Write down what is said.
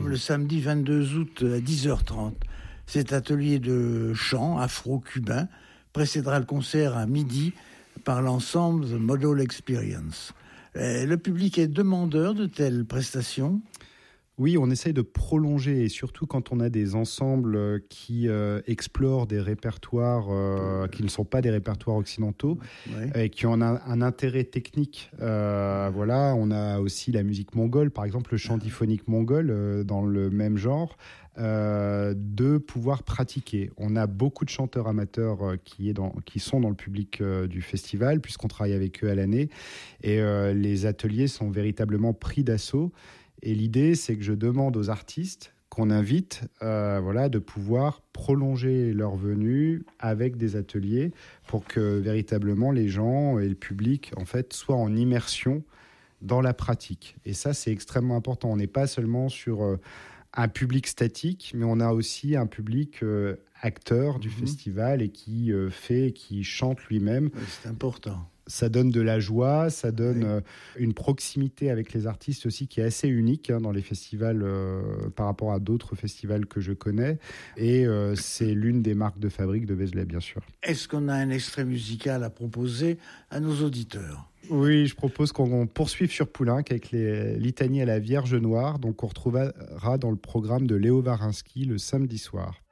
le samedi 22 août à 10h30. Cet atelier de chant afro-cubain précédera le concert à midi par l'ensemble The Model Experience. Le public est demandeur de telles prestations ? Oui, on essaye de prolonger, et surtout quand on a des ensembles qui explorent des répertoires qui ne sont pas des répertoires occidentaux, et qui ont un intérêt technique. Voilà, on a aussi la musique mongole, par exemple le chant diphonique mongol dans le même genre, de pouvoir pratiquer. On a beaucoup de chanteurs amateurs qui sont dans le public du festival, puisqu'on travaille avec eux à l'année, et les ateliers sont véritablement pris d'assaut. Et l'idée, c'est que je demande aux artistes qu'on invite de pouvoir prolonger leur venue avec des ateliers pour que véritablement les gens et le public en fait, soient en immersion dans la pratique. Et ça, c'est extrêmement important. On n'est pas seulement sur un public statique, mais on a aussi un public acteur du festival et qui chante lui-même. C'est important. Ça donne de la joie, ça donne une proximité avec les artistes aussi qui est assez unique dans les festivals par rapport à d'autres festivals que je connais. Et c'est l'une des marques de fabrique de Vézelay, bien sûr. Est-ce qu'on a un extrait musical à proposer à nos auditeurs ? Oui, je propose qu'on poursuive sur Poulenc avec les litanies à la Vierge Noire, donc on retrouvera dans le programme de Léo Varinsky le samedi soir.